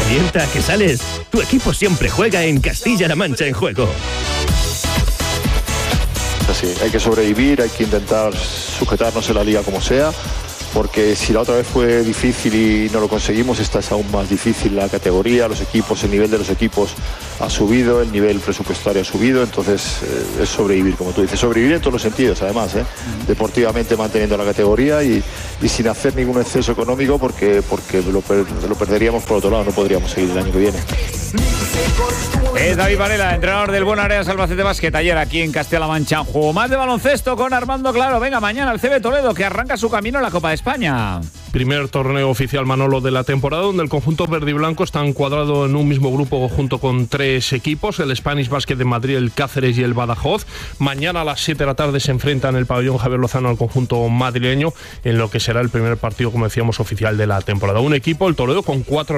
¿Revienta que sales? Tu equipo siempre juega en Castilla-La Mancha en Juego. Así, hay que sobrevivir, hay que intentar sujetarnos en la liga como sea, porque si la otra vez fue difícil y no lo conseguimos, esta es aún más difícil. La categoría, los equipos, el nivel de los equipos ha subido, el nivel presupuestario ha subido, entonces es sobrevivir, como tú dices, sobrevivir en todos los sentidos, además, deportivamente manteniendo la categoría y sin hacer ningún exceso económico, porque lo perderíamos por otro lado, no podríamos seguir el año que viene. Es David Varela, entrenador del Buenareas Albacete Basket, ayer aquí en Castilla-La Mancha. Juego más de baloncesto con Armando Claro. Venga, mañana el CB Toledo, que arranca su camino en la Copa de España. Primer torneo oficial, Manolo, de la temporada, donde el conjunto verde y blanco está encuadrado en un mismo grupo junto con 3 equipos, el Spanish Basket de Madrid, el Cáceres y el Badajoz. Mañana a las 7 de la tarde se enfrentan en el pabellón Javier Lozano al conjunto madrileño, en lo que será el primer partido, como decíamos, oficial de la temporada. Un equipo, el Toledo, con 4